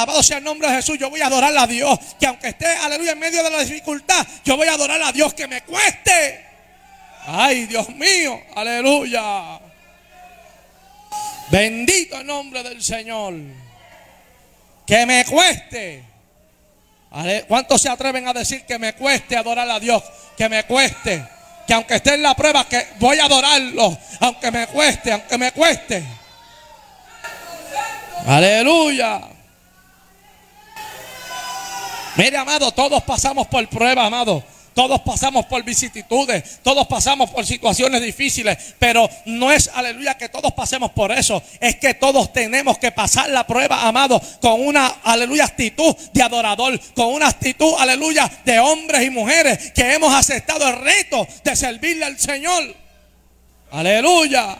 alabado sea el nombre de Jesús, yo voy a adorar a Dios. Que aunque esté, aleluya, en medio de la dificultad, yo voy a adorar a Dios, que me cueste. Ay, Dios mío, aleluya. Bendito el nombre del Señor. Que me cueste. ¿Cuántos se atreven a decir que me cueste adorar a Dios? Que me cueste. Que aunque esté en la prueba, que voy a adorarlo. Aunque me cueste, aunque me cueste. Aleluya. Mire, amado, todos pasamos por pruebas, amado. Todos pasamos por vicisitudes, todos pasamos por situaciones difíciles, pero no es, aleluya, que todos pasemos por eso. Es que todos tenemos que pasar la prueba, amado, con una, aleluya, actitud de adorador, con una actitud, aleluya, de hombres y mujeres que hemos aceptado el reto de servirle al Señor. Aleluya.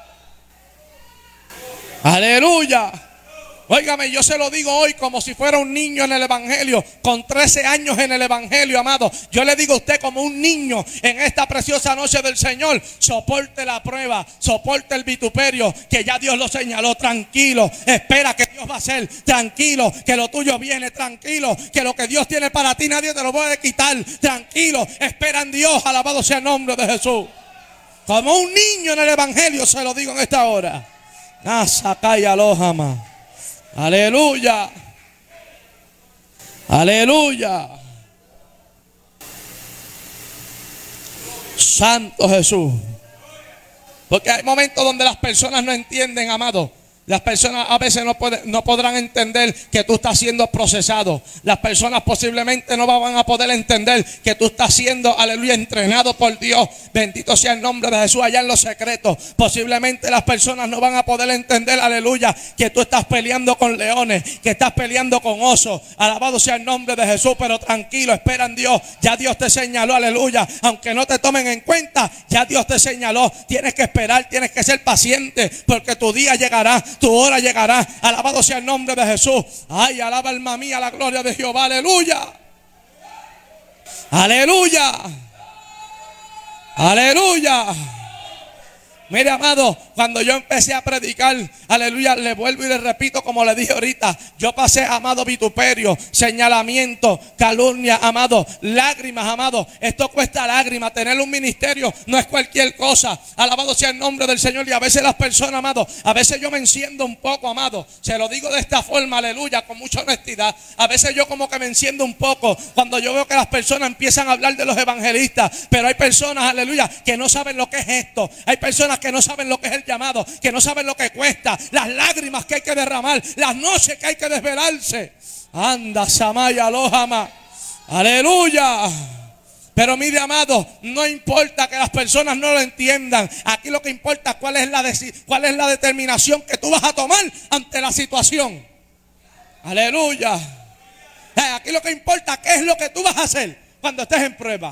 Aleluya. Óigame, yo se lo digo hoy como si fuera un niño en el evangelio, con 13 años en el evangelio, amado. Yo le digo a usted como un niño en esta preciosa noche del Señor: soporte la prueba, soporte el vituperio, que ya Dios lo señaló. Tranquilo, espera que Dios va a hacer. Tranquilo, que lo tuyo viene. Tranquilo, que lo que Dios tiene para ti nadie te lo puede quitar. Tranquilo, espera en Dios, alabado sea el nombre de Jesús. Como un niño en el evangelio se lo digo en esta hora. Nasakaya Lohama. Aleluya. Aleluya. Santo Jesús. Porque hay momentos donde las personas no entienden, amado. Las personas a veces no podrán entender que tú estás siendo procesado. Las personas posiblemente no van a poder entender que tú estás siendo, aleluya, entrenado por Dios. Bendito sea el nombre de Jesús allá en los secretos. Posiblemente las personas no van a poder entender, aleluya, que tú estás peleando con leones, que estás peleando con osos. Alabado sea el nombre de Jesús, pero tranquilo, espera en Dios. Ya Dios te señaló, aleluya. Aunque no te tomen en cuenta, ya Dios te señaló. Tienes que esperar, tienes que ser paciente, porque tu día llegará. Tu hora llegará. Alabado sea el nombre de Jesús. Ay, alaba alma mía la gloria de Jehová. Aleluya. Aleluya. Aleluya. Mire, amado, cuando yo empecé a predicar, aleluya, le vuelvo y le repito como le dije ahorita, yo pasé, amado, vituperio, señalamiento, calumnia, amado, lágrimas, amado. Esto cuesta lágrimas. Tener un ministerio no es cualquier cosa. Alabado sea el nombre del Señor. Y a veces las personas, amado, a veces yo me enciendo un poco, amado. Se lo digo de esta forma, aleluya, con mucha honestidad. A veces yo como que me enciendo un poco cuando yo veo que las personas empiezan a hablar de los evangelistas. Pero hay personas, aleluya, que no saben lo que es esto. Hay personas que no saben lo que es el llamado, que no saben lo que cuesta, las lágrimas que hay que derramar, las noches que hay que desvelarse. Anda, Samaya Lohama. Aleluya. Pero mire, amado, no importa que las personas no lo entiendan. Aquí lo que importa es cuál es la determinación que tú vas a tomar ante la situación. Aleluya. Aquí lo que importa qué es lo que tú vas a hacer cuando estés en prueba.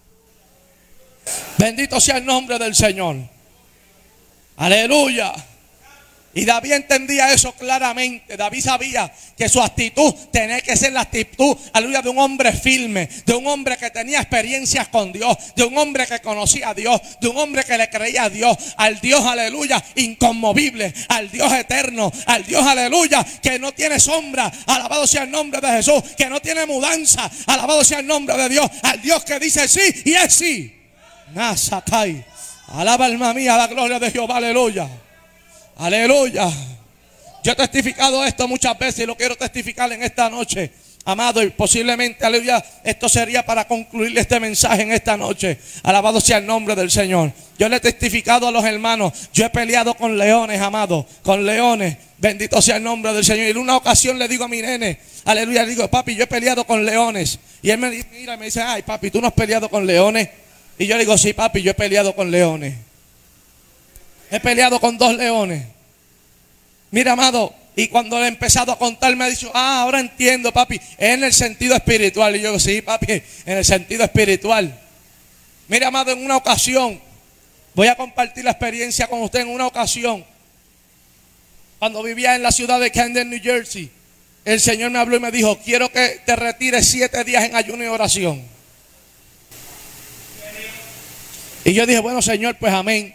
Bendito sea el nombre del Señor. Aleluya. Y David entendía eso claramente. David sabía que su actitud tenía que ser la actitud, aleluya, de un hombre firme, de un hombre que tenía experiencias con Dios, de un hombre que conocía a Dios, de un hombre que le creía a Dios, al Dios, aleluya, inconmovible, al Dios eterno, al Dios, aleluya, que no tiene sombra. Alabado sea el nombre de Jesús. Que no tiene mudanza. Alabado sea el nombre de Dios. Al Dios que dice sí y es sí. Nasakai. Alaba alma mía la gloria de Jehová. Aleluya. Aleluya. Yo he testificado esto muchas veces y lo quiero testificar en esta noche, amado. Y posiblemente, aleluya, esto sería para concluir este mensaje en esta noche. Alabado sea el nombre del Señor. Yo le he testificado a los hermanos. Yo he peleado con leones, amado. Con leones. Bendito sea el nombre del Señor. Y en una ocasión le digo a mi nene, aleluya, le digo: papi, yo he peleado con leones. Y él me mira y me dice: ay, papi, ¿tú no has peleado con leones? Y yo le digo: sí, papi, yo he peleado con leones. He peleado con 2 leones. Mira, amado, y cuando le he empezado a contar me ha dicho: ah, ahora entiendo, papi, es en el sentido espiritual. Y yo digo: sí, papi, en el sentido espiritual. Mira, amado, en una ocasión, voy a compartir la experiencia con usted. En una ocasión, cuando vivía en la ciudad de Camden, New Jersey, el Señor me habló y me dijo: quiero que te retires 7 días en ayuno y oración. Y yo dije: bueno, Señor, pues amén.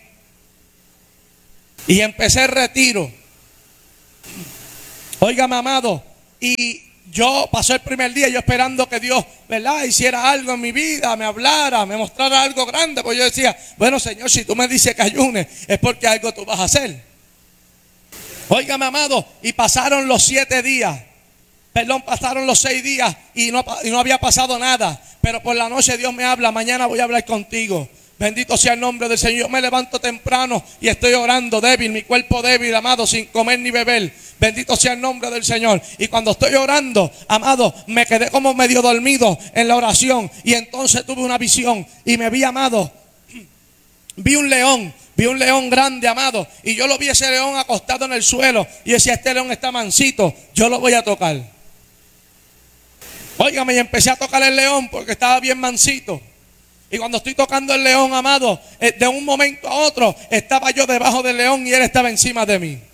Y empecé el retiro. Óigame, amado, Y yo pasó el primer día yo esperando que Dios, ¿verdad?, hiciera algo en mi vida, me hablara, me mostrara algo grande. Pues yo decía, bueno, Señor, si tú me dices que ayune, es porque algo tú vas a hacer. Óigame, amado, y pasaron los 7 días. Pasaron los 6 días y no había pasado nada. Pero por la noche Dios me habla, mañana voy a hablar contigo. Bendito sea el nombre del Señor. Yo me levanto temprano y estoy orando débil, mi cuerpo débil, amado, sin comer ni beber. Bendito sea el nombre del Señor. Y cuando estoy orando, amado, me quedé como medio dormido en la oración. Y entonces tuve una visión y me vi, amado, vi un león grande, amado. Y yo lo vi, ese león acostado en el suelo. Y decía, este león está mansito, yo lo voy a tocar. Óigame, y empecé a tocar el león porque estaba bien mansito. Y cuando estoy tocando el león, amado, de un momento a otro, estaba yo debajo del león y él estaba encima de mí.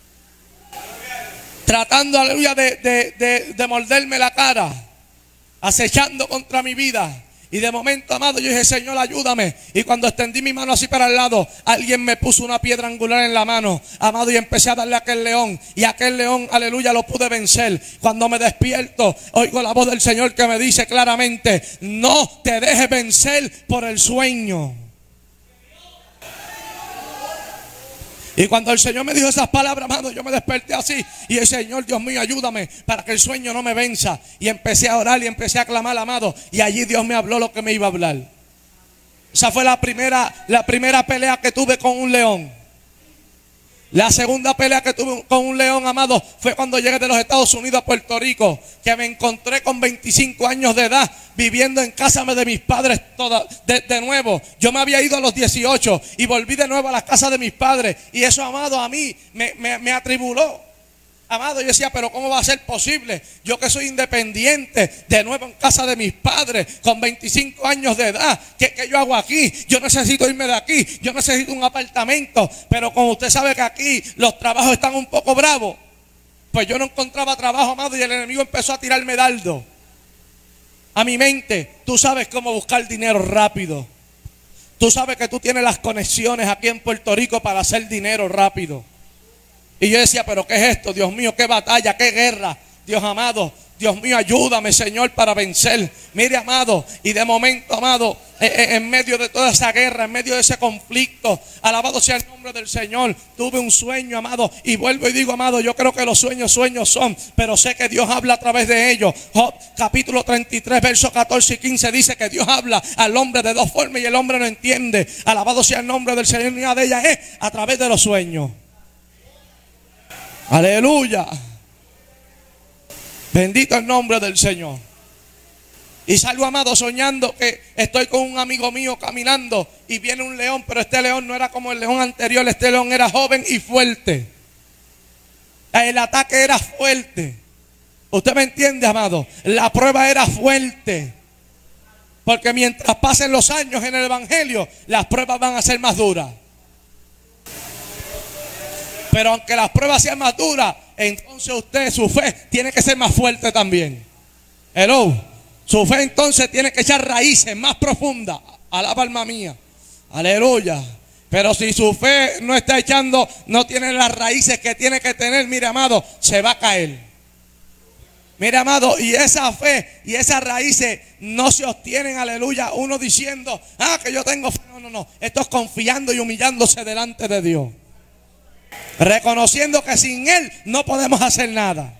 Tratando, aleluya, de morderme la cara, acechando contra mi vida. Y de momento, amado, yo dije, Señor, ayúdame. Y cuando extendí mi mano así para el lado, alguien me puso una piedra angular en la mano, amado, y empecé a darle a aquel león. Y aquel león, aleluya, lo pude vencer. Cuando me despierto, oigo la voz del Señor que me dice claramente, no te dejes vencer por el sueño. Y cuando el Señor me dijo esas palabras, amado, yo me desperté así. Y el Señor, Dios mío, ayúdame para que el sueño no me venza. Y empecé a orar y empecé a clamar, amado. Y allí Dios me habló lo que me iba a hablar. Esa fue la primera pelea que tuve con un león. La segunda pelea que tuve con un león, amado, fue cuando llegué de los Estados Unidos a Puerto Rico, que me encontré con 25 años de edad, viviendo en casa de mis padres de nuevo. Yo me había ido a los 18 y volví de nuevo a la casa de mis padres. Y eso, amado, a mí me atribuló. Amado, yo decía, pero ¿cómo va a ser posible? Yo que soy independiente, de nuevo en casa de mis padres, con 25 años de edad. ¿Qué yo hago aquí? Yo necesito irme de aquí. Yo necesito un apartamento. Pero como usted sabe que aquí los trabajos están un poco bravos, pues yo no encontraba trabajo, amado, y el enemigo empezó a tirarme dardo a mi mente. Tú sabes cómo buscar dinero rápido. Tú sabes que tú tienes las conexiones aquí en Puerto Rico para hacer dinero rápido. Y yo decía, pero ¿qué es esto? Dios mío, qué batalla, qué guerra. Dios amado, Dios mío, ayúdame, Señor, para vencer. Mire, amado, y de momento, amado, en medio de toda esa guerra, en medio de ese conflicto, alabado sea el nombre del Señor, tuve un sueño, amado, y vuelvo y digo, amado, yo creo que los sueños son, pero sé que Dios habla a través de ellos. Job, capítulo 33, versos 14 y 15 dice que Dios habla al hombre de dos formas y el hombre no entiende. Alabado sea el nombre del Señor, y una de ellas es a través de los sueños. Aleluya. Bendito el nombre del Señor. Y salgo, amado, soñando que estoy con un amigo mío caminando y viene un león, pero este león no era como el león anterior. Este león era joven y fuerte. El ataque era fuerte. ¿Usted me entiende, amado? La prueba era fuerte. Porque mientras pasen los años en el evangelio, las pruebas van a ser más duras. Pero aunque las pruebas sean más duras, entonces usted, su fe tiene que ser más fuerte también. Hello. Su fe entonces tiene que echar raíces más profundas. Alaba alma mía. Aleluya. Pero si su fe no está echando, no tiene las raíces que tiene que tener, mire, amado, se va a caer. Mire, amado, y esa fe y esas raíces no se obtienen, aleluya, uno diciendo, que yo tengo fe. No. Esto es confiando y humillándose delante de Dios. Reconociendo que sin Él no podemos hacer nada.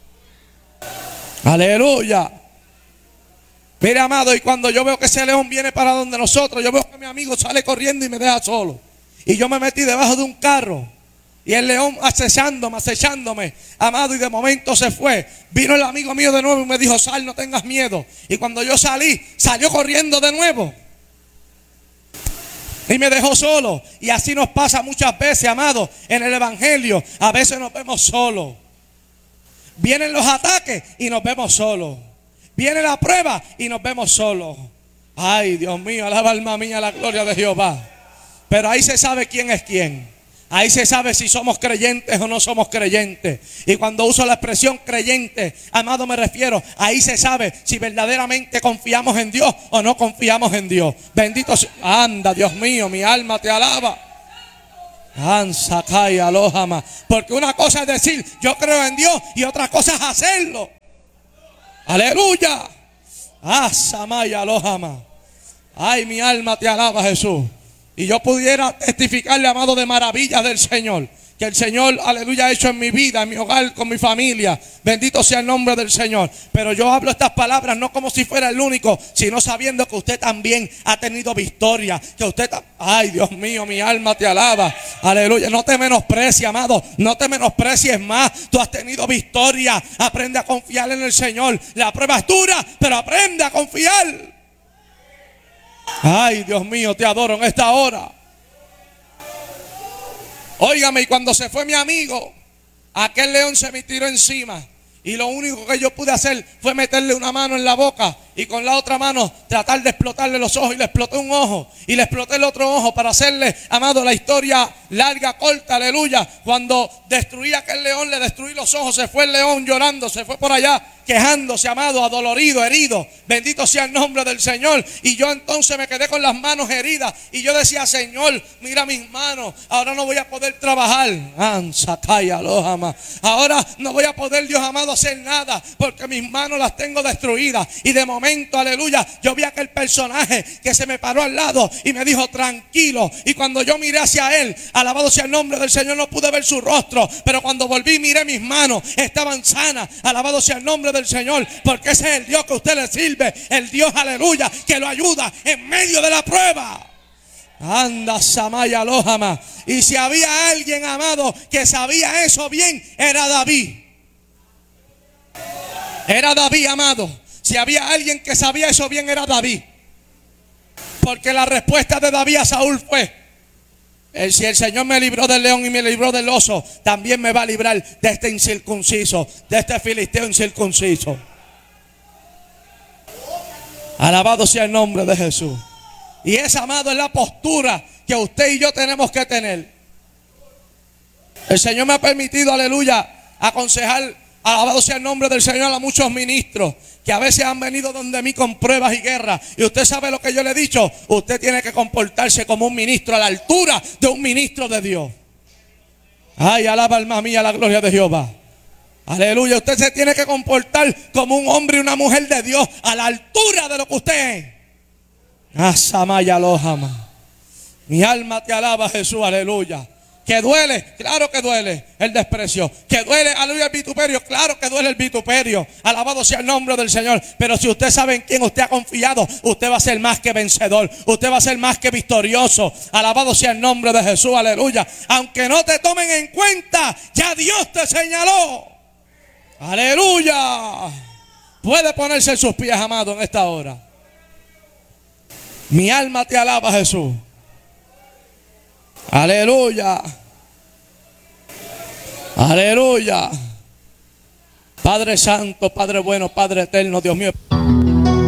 Aleluya. Mire, amado, y cuando yo veo que ese león viene para donde nosotros, yo veo que mi amigo sale corriendo y me deja solo. Y yo me metí debajo de un carro. Y el león acechándome, amado, y de momento se fue. Vino el amigo mío de nuevo y me dijo, sal, no tengas miedo. Y cuando yo salí, salió corriendo de nuevo. Y me dejó solo. Y así nos pasa muchas veces, amado, en el evangelio. A veces nos vemos solos. Vienen los ataques y nos vemos solos. Viene la prueba y nos vemos solos. Ay, Dios mío, alaba alma mía la gloria de Jehová. Pero ahí se sabe quién es quién. Ahí se sabe si somos creyentes o no somos creyentes. Y cuando uso la expresión creyente, amado, me refiero, ahí se sabe si verdaderamente confiamos en Dios o no confiamos en Dios. Bendito sea. Anda, Dios mío, mi alma te alaba. Ansakaya Alohama. Porque una cosa es decir, yo creo en Dios, y otra cosa es hacerlo. Aleluya. Asamaya Alohama. Ay, mi alma te alaba, Jesús. Y yo pudiera testificarle, amado, de maravillas del Señor, que el Señor, aleluya, ha hecho en mi vida, en mi hogar, con mi familia. Bendito sea el nombre del Señor. Pero yo hablo estas palabras no como si fuera el único, sino sabiendo que usted también ha tenido victoria. Que usted, ay, Dios mío, mi alma te alaba. Aleluya. No te menosprecies, amado. No te menosprecies más. Tú has tenido victoria. Aprende a confiar en el Señor. La prueba es dura, pero aprende a confiar. Ay, Dios mío, te adoro en esta hora. Óigame, y cuando se fue mi amigo, aquel león se me tiró encima. Y lo único que yo pude hacer fue meterle una mano en la boca y con la otra mano tratar de explotarle los ojos. Y le exploté un ojo y le exploté el otro ojo para hacerle, amado, la historia larga, corta, aleluya. Cuando destruí a aquel león, le destruí los ojos. Se fue el león llorando, se fue por allá quejándose, amado, adolorido, herido. Bendito sea el nombre del Señor. Y yo entonces me quedé con las manos heridas. Y yo decía, Señor, mira mis manos. Ahora no voy a poder trabajar. Ahora no voy a poder, Dios amado, hacer nada, porque mis manos las tengo destruidas. Y de momento, aleluya, yo vi aquel personaje que se me paró al lado y me dijo, tranquilo. Y cuando yo miré hacia él, alabado sea el nombre del Señor, no pude ver su rostro. Pero cuando volví y miré mis manos, estaban sanas. Alabado sea el nombre del Señor, porque ese es el Dios que usted le sirve. El Dios, aleluya, que lo ayuda en medio de la prueba. Anda, Samaya Lohama. Y si había alguien, amado, que sabía eso bien, era David. Era David, amado. Si había alguien que sabía eso bien, era David. Porque la respuesta de David a Saúl fue: si el Señor me libró del león y me libró del oso, también me va a librar de este incircunciso, de este filisteo incircunciso. Alabado sea el nombre de Jesús. Y esa, amado, es la postura que usted y yo tenemos que tener. El Señor me ha permitido, aleluya, aconsejar, alabado sea el nombre del Señor, a muchos ministros que a veces han venido donde mí con pruebas y guerras. Y usted sabe lo que yo le he dicho: usted tiene que comportarse como un ministro, a la altura de un ministro de Dios. Ay, alaba alma mía la gloria de Jehová. Aleluya. Usted se tiene que comportar como un hombre y una mujer de Dios, a la altura de lo que usted es. Asamaya Lohama. Mi alma te alaba, Jesús, aleluya. Que duele, claro que duele el desprecio. Que duele, aleluya, el vituperio, claro que duele el vituperio. Alabado sea el nombre del Señor. Pero si usted sabe en quién usted ha confiado, usted va a ser más que vencedor. Usted va a ser más que victorioso. Alabado sea el nombre de Jesús, aleluya. Aunque no te tomen en cuenta, ya Dios te señaló. Aleluya. Puede ponerse en sus pies, amado, en esta hora. Mi alma te alaba, Jesús. Aleluya. Aleluya. Padre santo, Padre bueno, Padre eterno, Dios mío.